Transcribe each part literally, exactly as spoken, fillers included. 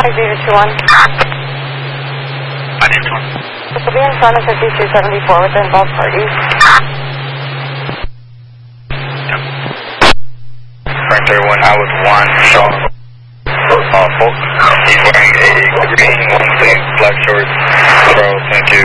zero two one. five zero two one. This will be in front of fifty-two seventy-four within both parties. Frank thirty-one, I was one, Shaw. Uh, Folk. He's wearing a green long sleeve black shorts. Charles twenty-two.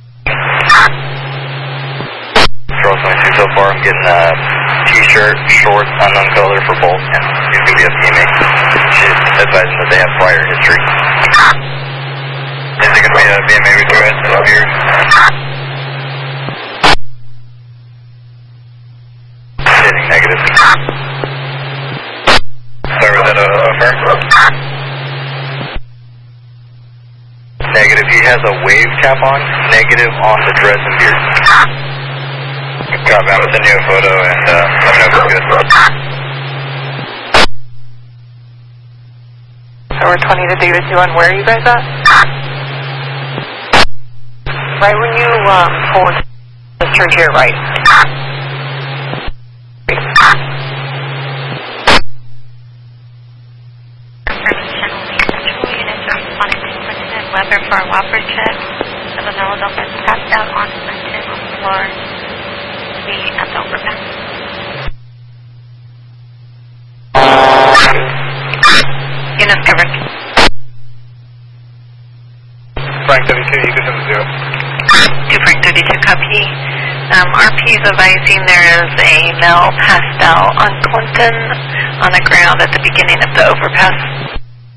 Charles twenty-two so far. I'm getting a t-shirt, shorts, unknown color for both, and he's going to be a teammate. She's advising that they have prior history. Is it going to be a B M A with you guys up here? Hitting negative. Sorry, was that a affirm? Negative. He has a wave cap on. Negative on the dress and beard. Copy. I'm going to send you a photo and uh, let me know if it's good. Tower twenty to David two one. Where are you guys at? Right when you um, pull just turn to your right. Weather for a Whopper check. The vanilla dolphin passed out on Clinton on the floor. Be at the overpass. Unit covered. Frank thirty-two, you can send the zero. two Frank thirty-two, copy. Um, R P is advising there is a male passed out on Clinton on the ground at the beginning of the overpass.